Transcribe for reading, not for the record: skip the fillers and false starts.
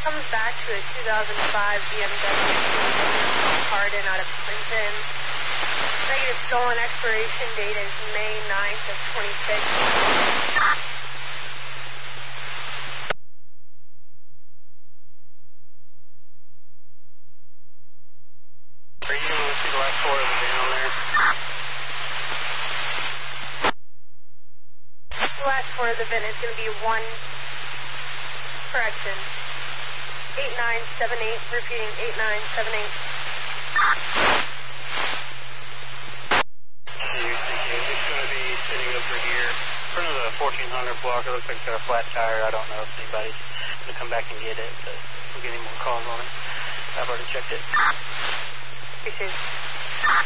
Comes back to a 2005 BMW Cardin out of Clinton. Negative stolen, expiration date is May 9th of 26. Are you going to see the last four of the van on there? The last four of the VIN is going to be 1, correction, 8978, repeating 8978. It's going to be sitting over here in front of the 1400 block. It looks like it's got a flat tire. I don't know if anybody's going to come back and get it, but we'll get any more calls on it. I've already checked it. Appreciate it.